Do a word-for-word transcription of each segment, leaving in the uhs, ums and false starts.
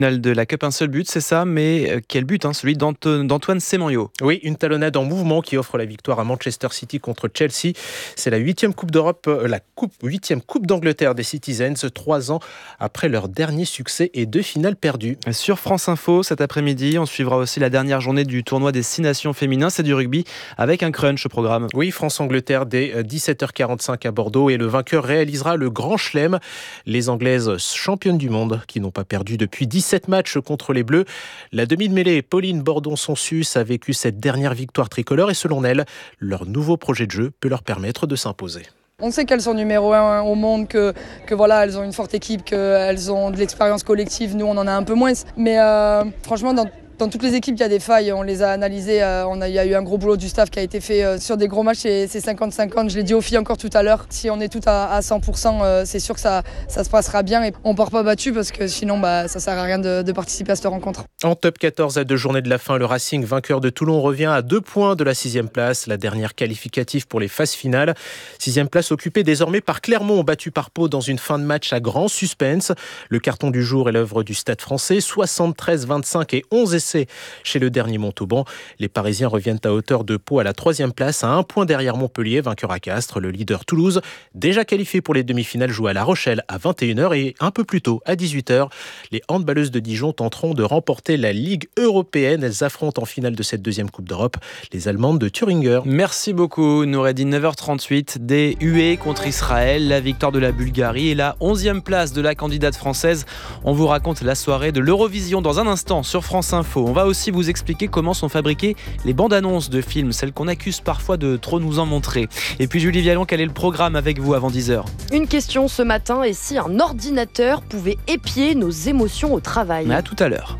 Finale de la Cup, un seul but, c'est ça, mais quel but, hein, celui d'Anto- d'Antoine Semenyo. Oui, une talonnade en mouvement qui offre la victoire à Manchester City contre Chelsea. C'est la huitième Coupe d'Europe, la coupe, huitième Coupe d'Angleterre des Citizens, trois ans après leur dernier succès et deux finales perdues. Sur France Info, cet après-midi, on suivra aussi la dernière journée du tournoi des six nations féminins, c'est du rugby, avec un crunch au programme. Oui, France-Angleterre dès dix-sept heures quarante-cinq à Bordeaux et le vainqueur réalisera le grand chelem. Les Anglaises championnes du monde qui n'ont pas perdu depuis dix-sept matchs contre les Bleus. La demi de mêlée Pauline Bordon-Sonsus a vécu cette dernière victoire tricolore et selon elle, leur nouveau projet de jeu peut leur permettre de s'imposer. On sait qu'elles sont numéro un au monde, que, que voilà, elles ont une forte équipe, qu'elles ont de l'expérience collective. Nous, on en a un peu moins. Mais euh, franchement, dans Dans toutes les équipes, il y a des failles, on les a analysées, on a, il y a eu un gros boulot du staff qui a été fait sur des gros matchs, c'est cinquante cinquante, je l'ai dit aux filles encore tout à l'heure, si on est toutes à cent pour cent, c'est sûr que ça, ça se passera bien et on ne part pas battu parce que sinon bah, ça ne sert à rien de, de participer à cette rencontre. En top quatorze à deux journées de la fin, le Racing, vainqueur de Toulon, revient à deux points de la sixième place, la dernière qualificative pour les phases finales. Sixième place occupée désormais par Clermont, battu par Pau dans une fin de match à grand suspense. Le carton du jour est l'œuvre du Stade français, soixante-treize vingt-cinq et onze essais chez le dernier Montauban. Les Parisiens reviennent à hauteur de Pau à la troisième place, à un point derrière Montpellier, vainqueur à Castres. Le leader Toulouse, déjà qualifié pour les demi-finales, joue à La Rochelle à vingt et une heures et un peu plus tôt, à dix-huit heures, les handballeuses de Dijon tenteront de remporter la Ligue européenne. Elles affrontent en finale de cette deuxième Coupe d'Europe les Allemandes de Thüringer. Merci beaucoup, Noureddine. neuf heures trente-huit, des huées contre Israël, la victoire de la Bulgarie et la onzième place de la candidate française. On vous raconte la soirée de l'Eurovision dans un instant sur France Info. On va aussi vous expliquer comment sont fabriquées les bandes annonces de films, celles qu'on accuse parfois de trop nous en montrer. Et puis Julie Vialon, quel est le programme avec vous avant dix heures ? Une question ce matin, et si un ordinateur pouvait épier nos émotions au travail ? Mais à tout à l'heure.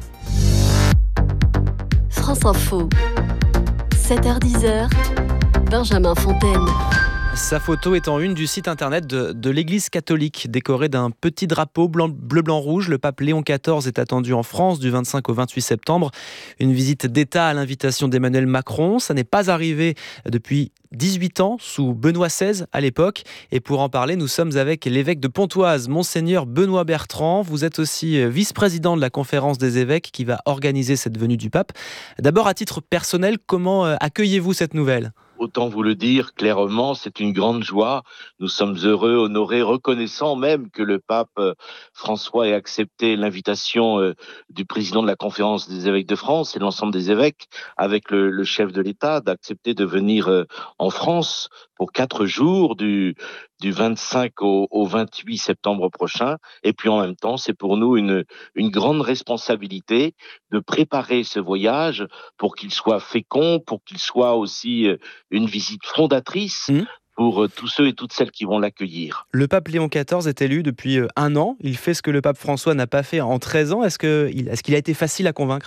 France Info, sept heures dix, Benjamin Fontaine. Sa photo est en une du site internet de, de l'église catholique, décorée d'un petit drapeau blanc, bleu, blanc, rouge. Le pape Léon quatorze est attendu en France du vingt-cinq au vingt-huit septembre. Une visite d'État à l'invitation d'Emmanuel Macron. Ça n'est pas arrivé depuis dix-huit ans, sous Benoît seize à l'époque. Et pour en parler, nous sommes avec l'évêque de Pontoise, Monseigneur Benoît Bertrand. Vous êtes aussi vice-président de la conférence des évêques qui va organiser cette venue du pape. D'abord, à titre personnel, comment accueillez-vous cette nouvelle ? Autant vous le dire clairement, c'est une grande joie. Nous sommes heureux, honorés, reconnaissants même que le pape François ait accepté l'invitation du président de la conférence des évêques de France et l'ensemble des évêques, avec le, le chef de l'État, d'accepter de venir en France pour quatre jours du, du vingt-cinq au, au vingt-huit septembre prochain. Et puis en même temps, c'est pour nous une, une grande responsabilité de préparer ce voyage pour qu'il soit fécond, pour qu'il soit aussi une visite fondatrice mmh. pour tous ceux et toutes celles qui vont l'accueillir. Le pape Léon quatorze est élu depuis un an. Il fait ce que le pape François n'a pas fait en treize ans. Est-ce que, est-ce qu'il a été facile à convaincre ?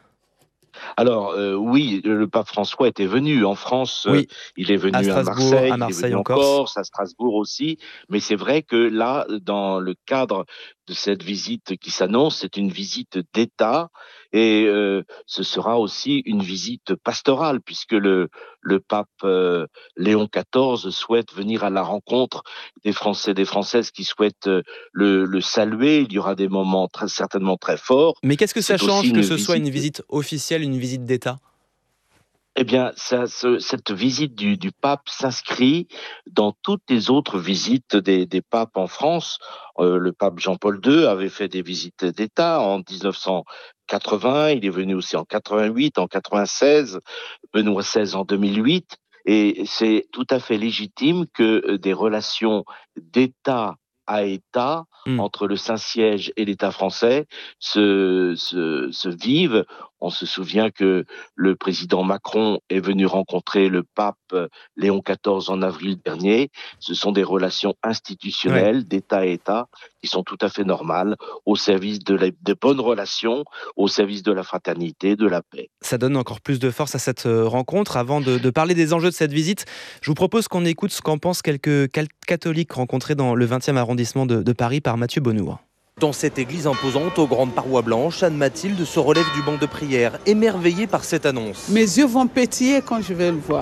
Alors euh, oui, le pape François était venu en France, oui. euh, il est venu à, à Marseille, à Marseille, il est venu en en Corse. Corse, à Strasbourg aussi, mais c'est vrai que là, dans le cadre de cette visite qui s'annonce, c'est une visite d'État et euh, ce sera aussi une visite pastorale puisque le, le pape euh, Léon quatorze souhaite venir à la rencontre des Français, des Françaises qui souhaitent euh, le, le saluer. Il y aura des moments très, certainement très forts. Mais qu'est-ce que ça c'est change que ce visite... soit une visite officielle, une visite d'État ? Eh bien, ça, ce, cette visite du, du pape s'inscrit dans toutes les autres visites des, des papes en France. Euh, le pape Jean-Paul deux avait fait des visites d'État en dix-neuf cent quatre-vingts, il est venu aussi en quatre-vingt-huit, en quatre-vingt-seize, Benoît seize en deux mille huit, et c'est tout à fait légitime que des relations d'État à État, mmh. entre le Saint-Siège et l'État français, se, se, se vivent. On se souvient que le président Macron est venu rencontrer le pape Léon quatorze en avril dernier. Ce sont des relations institutionnelles ouais. d'État à État qui sont tout à fait normales, au service de, la, de bonnes relations, au service de la fraternité, de la paix. Ça donne encore plus de force à cette rencontre. Avant de, de parler des enjeux de cette visite, je vous propose qu'on écoute ce qu'en pensent quelques catholiques rencontrés dans le vingtième arrondissement de, de Paris par Mathieu Bonnour. Dans cette église imposante aux grandes parois blanches, Anne-Mathilde se relève du banc de prière, émerveillée par cette annonce. Mes yeux vont pétiller quand je vais le voir.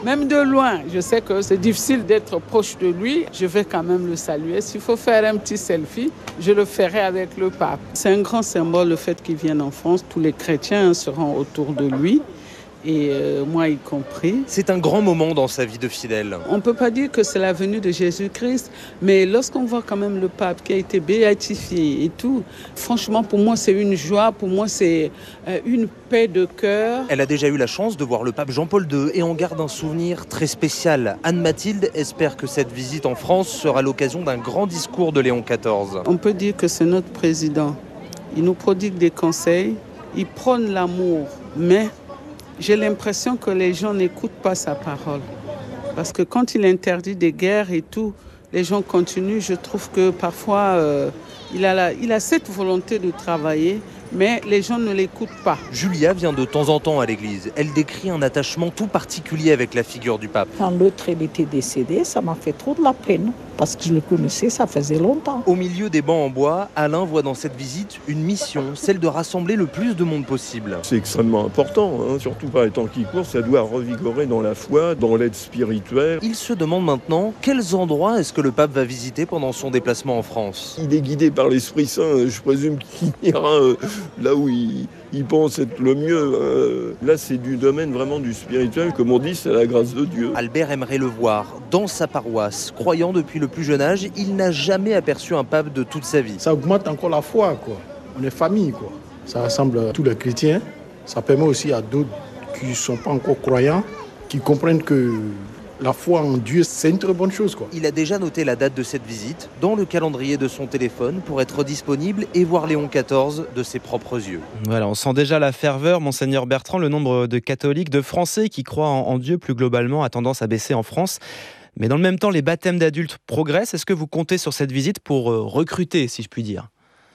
Même de loin, je sais que c'est difficile d'être proche de lui. Je vais quand même le saluer. S'il faut faire un petit selfie, je le ferai avec le pape. C'est un grand symbole le fait qu'il vienne en France. Tous les chrétiens seront autour de lui. Et euh, moi y compris. C'est un grand moment dans sa vie de fidèle. On ne peut pas dire que c'est la venue de Jésus-Christ, mais lorsqu'on voit quand même le pape qui a été béatifié et tout, franchement pour moi c'est une joie, pour moi c'est euh, une paix de cœur. Elle a déjà eu la chance de voir le pape Jean-Paul deux et en garde un souvenir très spécial. Anne-Mathilde espère que cette visite en France sera l'occasion d'un grand discours de Léon quatorze. On peut dire que c'est notre président. Il nous prodigue des conseils, il prône l'amour, mais j'ai l'impression que les gens n'écoutent pas sa parole. Parce que quand il interdit des guerres et tout, les gens continuent. Je trouve que parfois, euh, il a la, il a cette volonté de travailler, mais les gens ne l'écoutent pas. Julia vient de temps en temps à l'église. Elle décrit un attachement tout particulier avec la figure du pape. Quand l'autre il était décédé, ça m'a fait trop de la peine. Parce que je le connaissais, ça faisait longtemps. Au milieu des bancs en bois, Alain voit dans cette visite une mission, celle de rassembler le plus de monde possible. C'est extrêmement important, hein, surtout par les temps qui courent, ça doit revigorer dans la foi, dans l'aide spirituelle. Il se demande maintenant quels endroits est-ce que le pape va visiter pendant son déplacement en France. Il est guidé par l'Esprit Saint, je présume qu'il ira euh, là où il, il pense être le mieux. Hein. Là, c'est du domaine vraiment du spirituel, comme on dit, c'est la grâce de Dieu. Albert aimerait le voir dans sa paroisse, croyant depuis le plus jeune âge, il n'a jamais aperçu un pape de toute sa vie. Ça augmente encore la foi, quoi. On est famille, quoi. Ça rassemble tous les chrétiens. Ça permet aussi à d'autres qui ne sont pas encore croyants, qui comprennent que la foi en Dieu, c'est une très bonne chose, quoi. Il a déjà noté la date de cette visite dans le calendrier de son téléphone pour être disponible et voir Léon quatorze de ses propres yeux. Voilà, on sent déjà la ferveur, Monseigneur Bertrand. Le nombre de catholiques, de Français qui croient en, en Dieu plus globalement a tendance à baisser en France. Mais dans le même temps, les baptêmes d'adultes progressent. Est-ce que vous comptez sur cette visite pour euh, recruter, si je puis dire ?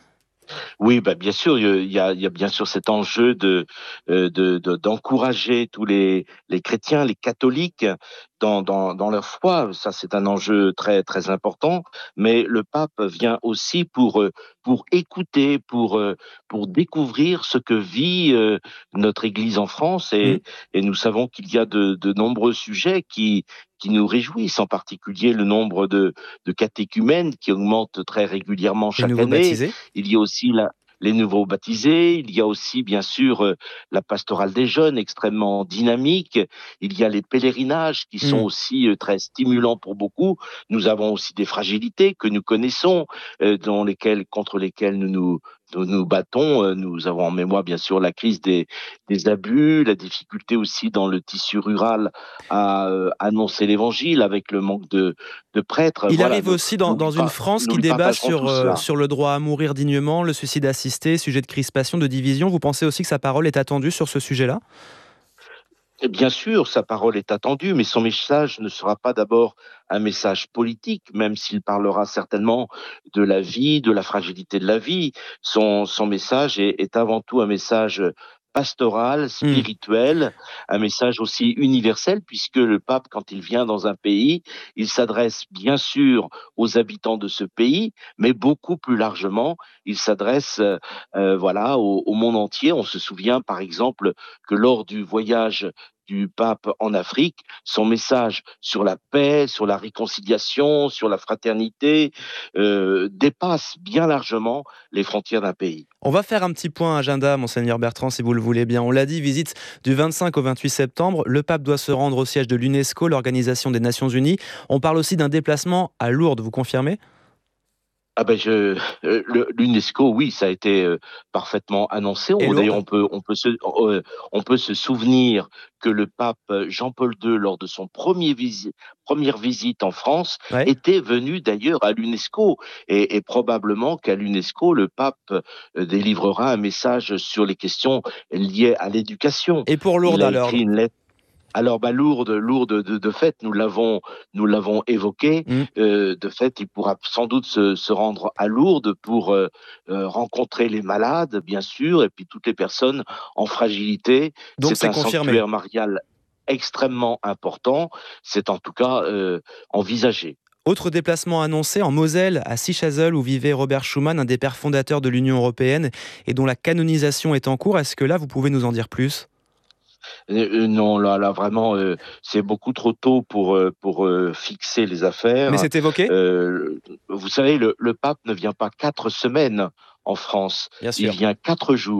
Oui, bah bien sûr, il y a, il y a bien sûr cet enjeu de, de, de d'encourager tous les, les chrétiens, les catholiques dans, dans, dans leur foi. Ça, c'est un enjeu très très important. Mais le pape vient aussi pour pour écouter, pour pour découvrir ce que vit notre Église en France. Et, mmh. et nous savons qu'il y a de, de nombreux sujets qui qui nous réjouissent, en particulier le nombre de, de catéchumènes qui augmente très régulièrement chaque année. Baptisés. Il y a aussi la, les nouveaux baptisés, il y a aussi bien sûr euh, la pastorale des jeunes extrêmement dynamique, il y a les pèlerinages qui sont mmh. aussi euh, très stimulants pour beaucoup. Nous avons aussi des fragilités que nous connaissons, euh, dans lesquelles, contre lesquelles nous nous Nous nous battons. Nous avons en mémoire bien sûr la crise des, des abus, la difficulté aussi dans le tissu rural à euh, annoncer l'évangile avec le manque de, de prêtres. Il voilà, arrive nous, aussi dans, dans une France qui débat sur, euh, sur le droit à mourir dignement, le suicide assisté, sujet de crispation, de division. Vous pensez aussi que sa parole est attendue sur ce sujet-là ? Bien sûr, sa parole est attendue, mais son message ne sera pas d'abord un message politique, même s'il parlera certainement de la vie, de la fragilité de la vie. Son, son message est, est avant tout un message pastoral, spirituel, mmh. un message aussi universel, puisque le pape, quand il vient dans un pays, il s'adresse bien sûr aux habitants de ce pays, mais beaucoup plus largement, il s'adresse euh, voilà, au, au monde entier. On se souvient par exemple que lors du voyage du pape en Afrique, son message sur la paix, sur la réconciliation, sur la fraternité, euh, dépasse bien largement les frontières d'un pays. On va faire un petit point agenda, Monseigneur Bertrand, si vous le voulez bien. On l'a dit, visite du vingt-cinq au vingt-huit septembre. Le pape doit se rendre au siège de l'UNESCO, l'Organisation des Nations Unies. On parle aussi d'un déplacement à Lourdes, vous confirmez ? Ah ben je euh, le, l'UNESCO, oui, ça a été euh, parfaitement annoncé. On, d'ailleurs, on peut on peut se euh, on peut se souvenir que le pape Jean-Paul deux, lors de son premier visi- première visite en France, ouais. était venu d'ailleurs à l'UNESCO et, et probablement qu'à l'UNESCO, le pape euh, délivrera un message sur les questions liées à l'éducation. Et pour Lourdes, il a alors écrit une lettre. Alors, bah, Lourdes, Lourdes de, de fait, nous l'avons, nous l'avons évoqué. Mmh. Euh, de fait, il pourra sans doute se, se rendre à Lourdes pour euh, euh, rencontrer les malades, bien sûr, et puis toutes les personnes en fragilité. Donc, c'est, c'est un confirmé. Sanctuaire marial extrêmement important. C'est en tout cas euh, envisagé. Autre déplacement annoncé en Moselle, à Sichazel, où vivait Robert Schuman, un des pères fondateurs de l'Union européenne, et dont la canonisation est en cours. Est-ce que là, vous pouvez nous en dire plus ? Euh, non, là, là vraiment, euh, c'est beaucoup trop tôt pour, euh, pour euh, fixer les affaires. Mais c'est évoqué euh, Vous savez, le, le pape ne vient pas quatre semaines en France. Bien sûr. Il vient quatre jours.